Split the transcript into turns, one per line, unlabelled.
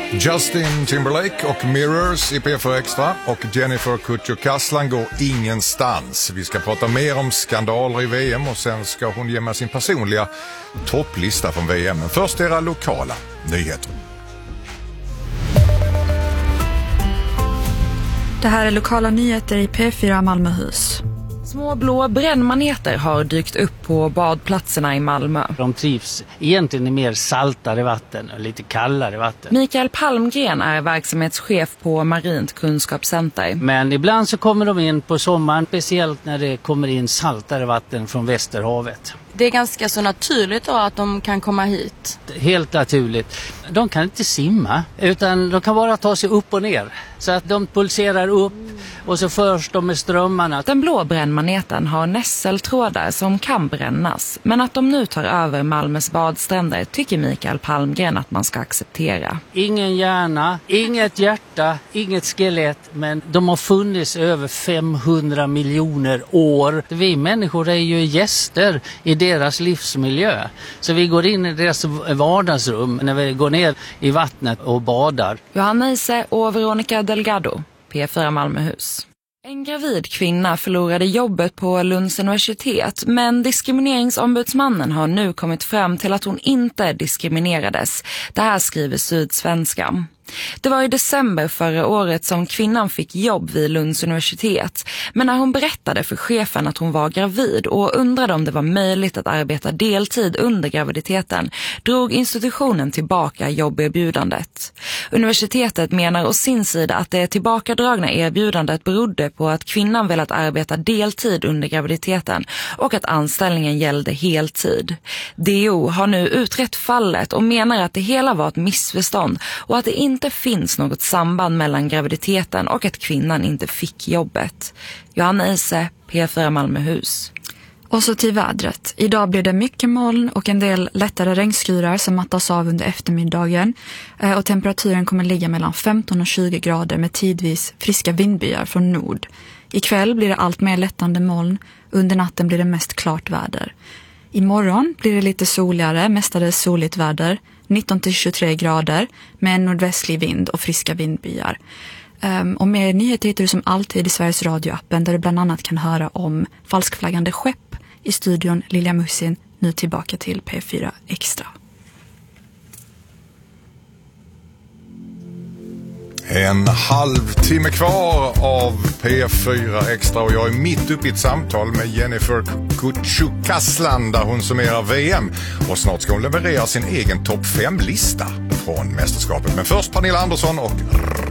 Justin Timberlake och Mirrors i P4 Extra och Jennifer Kutjo-Kaslan går ingenstans. Vi ska prata mer om skandaler i VM och sen ska hon ge mig sin personliga topplista från VM. Men först era lokala nyheter.
Det här är lokala nyheter i P4 Malmöhus.
Små blå brännmaneter har dykt upp på badplatserna i Malmö.
De trivs egentligen i mer saltare vatten och lite kallare vatten.
Mikael Palmgren är verksamhetschef på Marint kunskapscenter.
Men ibland så kommer de in på sommaren, speciellt när det kommer in saltare vatten från Västerhavet.
Det är ganska så naturligt då att de kan komma hit.
Helt naturligt. De kan inte simma utan de kan bara ta sig upp och ner. Så att de pulserar upp och så förs de med strömmarna.
Den blå brännmaneten har nässeltrådar som kan brännas. Men att de nu tar över Malmös badstränder tycker Mikael Palmgren att man ska acceptera.
Ingen hjärna, inget hjärta, inget skelett. Men de har funnits över 500 miljoner år. Vi människor är ju gäster i deras livsmiljö. Så vi går in i deras vardagsrum när vi går ner i vattnet och badar.
Johanna Ise och Veronica Delgado, P4 Malmöhus. En gravid kvinna förlorade jobbet på Lunds universitet, men diskrimineringsombudsmannen har nu kommit fram till att hon inte diskriminerades. Det här skriver Sydsvenskan. Det var i december förra året som kvinnan fick jobb vid Lunds universitet. Men när hon berättade för chefen att hon var gravid och undrade om det var möjligt att arbeta deltid under graviditeten, drog institutionen tillbaka jobberbjudandet. Universitetet menar å sin sida att det tillbakadragna erbjudandet berodde på att kvinnan velat arbeta deltid under graviditeten och att anställningen gällde heltid. DO har nu utrett fallet och menar att det hela var ett missförstånd och att det inte finns något samband mellan graviditeten och att kvinnan inte fick jobbet. Johanna Ise, P4 Malmöhus.
Och så till vädret. Idag blir det mycket moln och en del lättare regnskyrar som mattas av under eftermiddagen. Och temperaturen kommer ligga mellan 15 och 20 grader med tidvis friska vindbyar från nord. Ikväll blir det allt mer lättande moln. Under natten blir det mest klart väder. Imorgon blir det lite soligare, mestadels soligt väder. 19-23 grader med en nordvästlig vind och friska vindbyar. Och mer nyheter hittar du som alltid i Sveriges radioappen där du bland annat kan höra om falskflaggande skepp. I studion Lilja Mussin, nu tillbaka till P4 Extra.
En halvtimme kvar av P4 Extra och jag är mitt uppe i ett samtal med Jennifer Kutjo-Kaslan där hon summerar VM och snart ska hon leverera sin egen topp 5-lista från mästerskapet. Men först Pernilla Andersson och